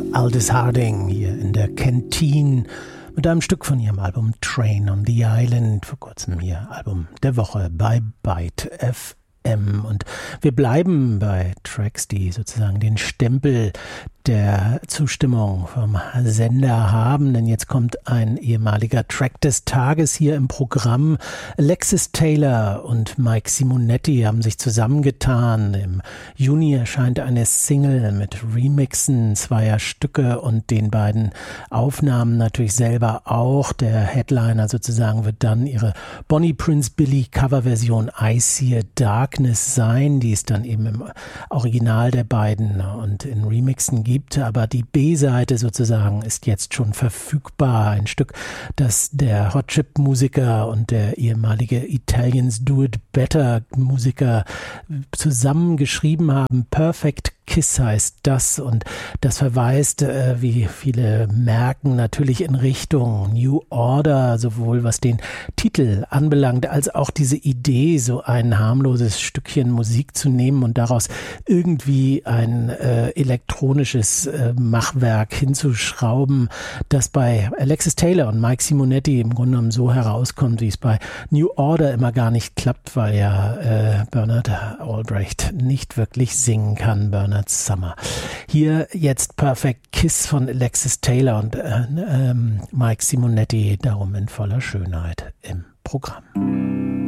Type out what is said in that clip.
Aldous Harding hier in der Canteen mit einem Stück von ihrem Album Train on the Island, vor kurzem hier Album der Woche bei Byte FM. Und wir bleiben bei Tracks, die sozusagen den Stempel der Zustimmung vom Sender haben, denn jetzt kommt ein ehemaliger Track des Tages hier im Programm. Alexis Taylor und Mike Simonetti haben sich zusammengetan. Im Juni erscheint eine Single mit Remixen zweier Stücke und den beiden Aufnahmen natürlich selber auch. Der Headliner sozusagen wird dann ihre Bonnie Prince Billy Coverversion I See a Darkness sein, die es dann eben im Original der beiden und in Remixen gibt. Aber die B-Seite sozusagen ist jetzt schon verfügbar. Ein Stück, das der Hot Chip Musiker und der ehemalige Italians Do It Better Musiker zusammen geschrieben haben. Perfect Kiss heißt das, und das verweist, wie viele merken, natürlich in Richtung New Order, sowohl was den Titel anbelangt, als auch diese Idee, so ein harmloses Stückchen Musik zu nehmen und daraus irgendwie ein elektronisches Machwerk hinzuschrauben, das bei Alexis Taylor und Mike Simonetti im Grunde genommen so herauskommt, wie es bei New Order immer gar nicht klappt, weil ja Bernard Albrecht nicht wirklich singen kann, Bernard Summer. Hier jetzt Perfect Kiss von Alexis Taylor und Mike Simonetti, darum in voller Schönheit im Programm.